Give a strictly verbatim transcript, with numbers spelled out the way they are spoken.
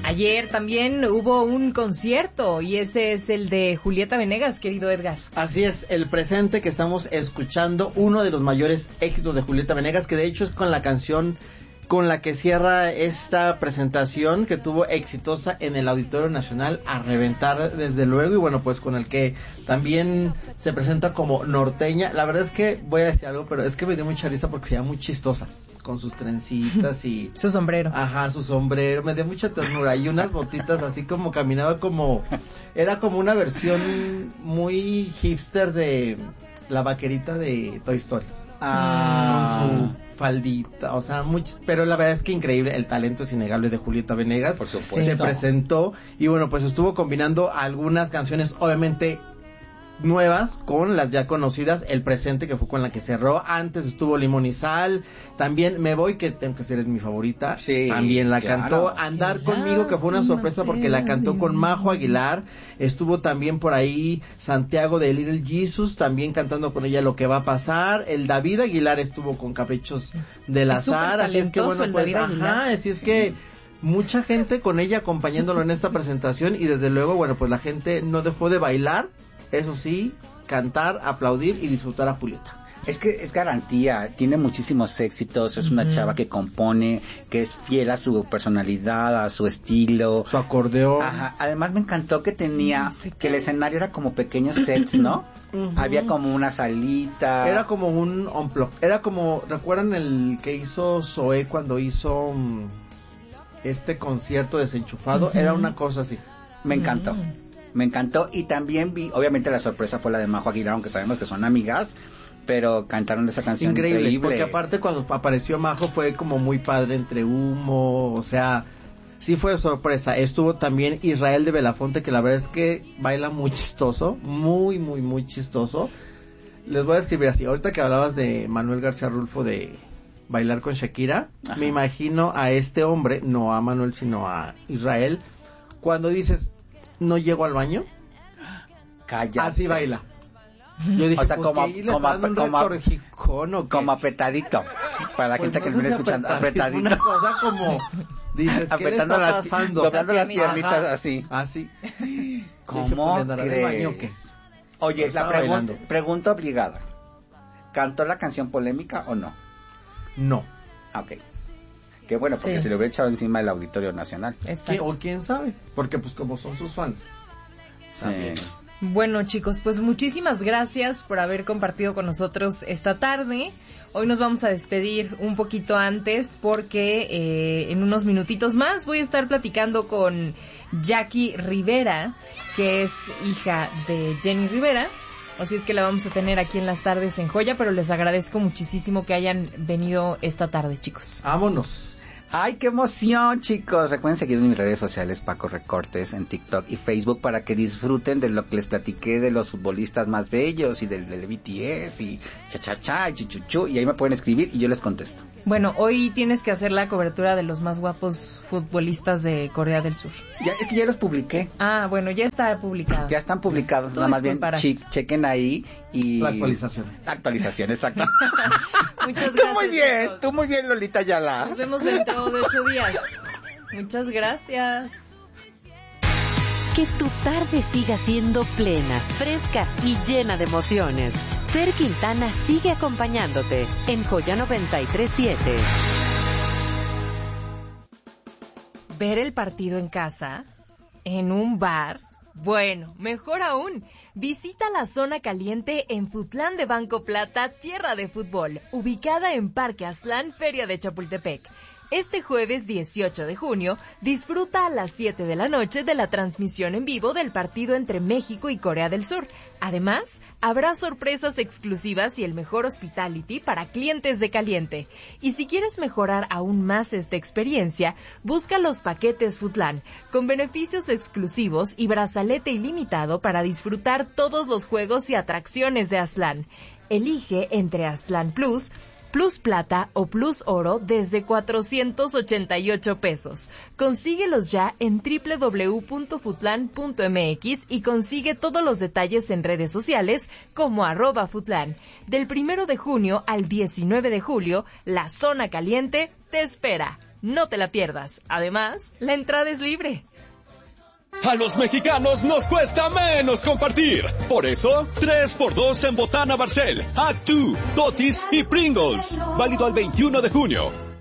Ayer también hubo un concierto y ese es el de Julieta Venegas, querido Edgar. Así es, el presente que estamos escuchando, uno de los mayores éxitos de Julieta Venegas, que de hecho es con la canción con la que cierra esta presentación que tuvo exitosa en el Auditorio Nacional, a reventar desde luego, y bueno, pues con el que también se presenta como norteña. La verdad es que voy a decir algo, pero es que me dio mucha risa porque se llama muy chistosa, con sus trencitas y... su sombrero. Ajá, su sombrero, me dio mucha ternura, y unas botitas así como caminaba como... Era como una versión muy hipster de la vaquerita de Toy Story. Ah... Con su faldita, o sea, muchos, pero la verdad es que increíble, el talento es innegable de Julieta Venegas. Por supuesto. Se presentó y bueno, pues estuvo combinando algunas canciones obviamente nuevas con las ya conocidas. El presente, que fue con la que cerró. Antes estuvo Limón y Sal, también Me Voy, que tengo que decir es mi favorita, sí, también la claro. cantó. Andar Conmigo, que fue una sorpresa porque la cantó con Majo Aguilar. Estuvo también por ahí Santiago de Little Jesus, también cantando con ella Lo que va a pasar. El David Aguilar estuvo con Caprichos del Azar, así es que bueno, pues ajá, así es que mucha gente con ella acompañándolo en esta presentación, y desde luego, bueno, pues la gente no dejó de bailar, eso sí, cantar, aplaudir y disfrutar a Julieta. Es que es garantía, tiene muchísimos éxitos, es una uh-huh. chava que compone, que es fiel a su personalidad, a su estilo. Su acordeón. Ajá. Además me encantó que tenía, que el escenario era como pequeños sets, ¿no? Uh-huh. Había como una salita. Era como un unplug, era como, ¿recuerdan el que hizo Zoé cuando hizo um, este concierto desenchufado? Uh-huh. Era una cosa así. Me encantó. Uh-huh. Me encantó, y también vi, obviamente la sorpresa fue la de Majo Aguilar, aunque sabemos que son amigas, pero cantaron esa canción increíble, increíble. Porque aparte cuando apareció Majo fue como muy padre, entre humo, o sea, sí fue sorpresa. Estuvo también Israel de Belafonte, que la verdad es que baila muy chistoso, muy, muy, muy chistoso. Les voy a escribir así, ahorita que hablabas de Manuel García Rulfo de bailar con Shakira, ajá, me imagino a este hombre, no a Manuel sino a Israel, cuando dices, no llego al baño, cállate, así baila. Yo dije, o sea, pues, como, como, como, como apretadito, para la pues gente no que sé nos viene si escuchando, apretar, apretadito. Una cosa como, dices, ¿qué le está las, pasando? Doblando las piernitas, ajá, así. Así. ¿Cómo dije, pues, crees? Baño, ¿qué? Oye, la pregunta, pregunta obligada. ¿Cantó la canción polémica o no? No. Ah, ok. Qué bueno, porque sí, se lo hubiera echado encima del Auditorio Nacional. ¿Qué, o quién sabe, porque pues como son sus fans. Sí. También. Bueno, chicos, pues muchísimas gracias por haber compartido con nosotros esta tarde. Hoy nos vamos a despedir un poquito antes porque eh, en unos minutitos más voy a estar platicando con Jackie Rivera, que es hija de Jenny Rivera. Así es que la vamos a tener aquí en las tardes en Joya, pero les agradezco muchísimo que hayan venido esta tarde, chicos. Vámonos. ¡Ay, qué emoción, chicos! Recuerden seguirme en mis redes sociales, Paco Recortes, en TikTok y Facebook, para que disfruten de lo que les platiqué de los futbolistas más bellos y del, del B T S y cha-cha-cha y chuchuchu, y ahí me pueden escribir y yo les contesto. Bueno, hoy tienes que hacer la cobertura de los más guapos futbolistas de Corea del Sur. Ya, es que ya los publiqué. Ah, bueno, ya está publicado. Ya están publicados, nada más bien che- chequen ahí y... La actualización. La actualización, exacto. Muchas tú gracias. muy bien, chicos. tú muy bien, Lolita Ayala. Nos vemos dentro de ocho días. Muchas gracias. Que tu tarde siga siendo plena, fresca y llena de emociones. Fer Quintana sigue acompañándote en Joya noventa y tres punto siete. ¿Ver el partido en casa? ¿En un bar? Bueno, mejor aún, visita la zona caliente en Futlán de Banco Plata, tierra de fútbol, ubicada en Parque Aztlán, Feria de Chapultepec. Este jueves dieciocho de junio, disfruta a las siete de la noche de la transmisión en vivo del partido entre México y Corea del Sur. Además, habrá sorpresas exclusivas y el mejor hospitality para clientes de Caliente. Y si quieres mejorar aún más esta experiencia, busca los paquetes Futlán, con beneficios exclusivos y brazalete ilimitado para disfrutar todos los juegos y atracciones de Aztlán. Elige entre Aztlán Plus, Plus Plata o Plus Oro desde cuatrocientos ochenta y ocho pesos. Consíguelos ya en doble u doble u doble u punto futlan punto m x y consigue todos los detalles en redes sociales como arroba Futlán. Del primero de junio al diecinueve de julio, la zona caliente te espera. No te la pierdas. Además, la entrada es libre. A los mexicanos nos cuesta menos compartir. Por eso, tres por dos en Botana Barcel, Act dos, Totis y Pringles. Válido al veintiuno de junio.